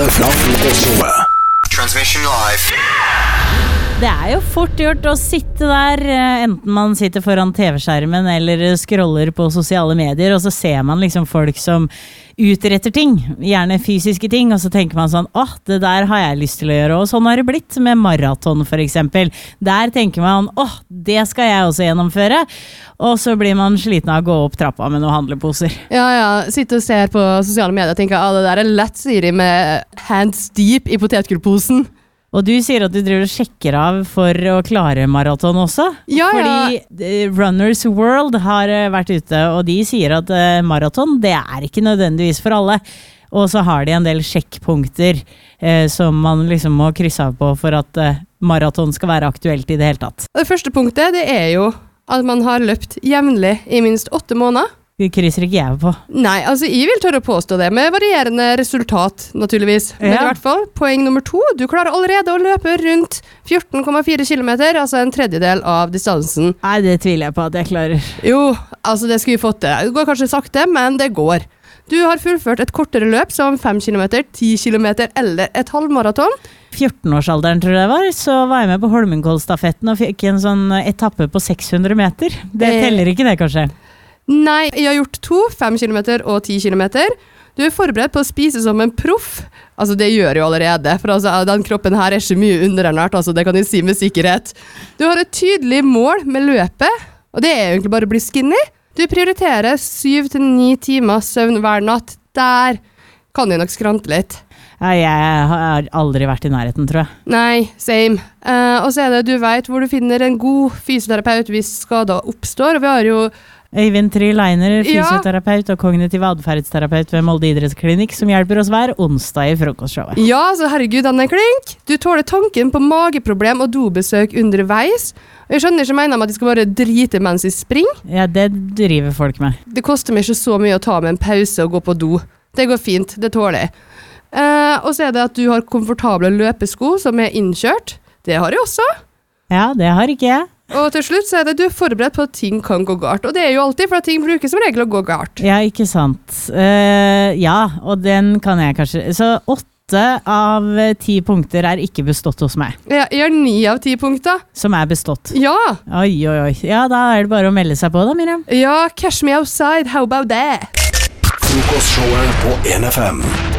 Direkte fra frokostshowet. Transmission live. Det jo fort gjort å sitte der, enten man sitter foran TV-skjermen eller scroller på sosiale medier, og så ser man liksom folk som utretter ting, gjerne fysiske ting, og så tenker man sånn, det der har jeg lyst til å gjøre, og sånn har det blitt med maraton for eksempel. Der tenker man, det skal jeg også gjennomføre, og så blir man sliten av å gå opp trappa med noen handleposer. Ja, sitter og ser på sosiale medier og tenker, det der lett, sier de med hands deep i potetgullposen. Og du sier at du driver og sjekker av for å klare maraton også? Ja. Fordi Runners World har vært ute, og de sier at maraton, det ikke nødvendigvis for alle. Og så har de en del sjekkpunkter som man liksom må krysse av på for at maraton skal være aktuelt i det hele tatt. Det første punktet, det jo at man har løpt jevnlig i minst 8 måneder. Det krysser ikke jeg på. Nei, altså jeg vil tørre å påstå det, med varierende resultat, naturligvis. Men i hvert fall, poeng nummer 2, du klarer allerede å løpe rundt 14,4 kilometer, altså en tredjedel av distansen. Nei, det tviler jeg på at jeg klarer. Jo, altså det skulle vi fått til. Det går kanskje sakte, men det går. Du har fullført et kortere løp som 5 kilometer, 10 kilometer eller et halvmaraton. 14-årsalderen tror jeg det var, så var jeg med på Holmenkollstafetten og fikk en sånn etappe på 600 meter. Det teller ikke det, kanskje? Nei, jeg har gjort 2, 5 kilometer og 10 kilometer. Du forberedt på å spise som en proff. Altså, det gjør jo allerede, for altså, den kroppen her ikke mye underernært, altså, det kan jeg si med sikkerhet. Du har et tydelig mål med løpet, og det egentlig bare å bli skinny. Du prioriterer 7-9 timer søvn hver natt. Der kan jeg nok skrante litt. Jeg har aldri vært i nærheten, tror jeg. Nei, same. Og så det, du vet hvor du finner en god fysioterapeut hvis skader oppstår, og vi har jo Øyvind Tryleiner, fysioterapeut og kognitiv adferdsterapeut ved Molde idrettsklinikk, som hjelper oss hver onsdag i frokostshowet. Ja, så herregud, han klink. Du tåler tanken på mageproblem og dobesøk underveis. Og jeg skjønner ikke mener om at de skal bare drite mens de springer. Ja, det driver folk med. Det koster meg ikke så mye å ta med en pause og gå på do. Det går fint, det tåler jeg. Og så det at du har komfortable løpesko som innkjørt. Det har jeg også. Ja, det har ikke jeg. Og til slutt så det du forberedt på at ting kan gå galt. Og det jo alltid, for at ting bruker som regel å gå galt. Ja, ikke sant. Ja, og den kan jeg kanskje. Så 8 av 10 punkter ikke bestått hos meg. Ja, jeg har 9 av 10 punkter. Som bestått? Ja. Oi. Ja, da det bare å melde seg på da, Miriam. Ja, cash me outside, how about that? Frokostshowet på 1FM.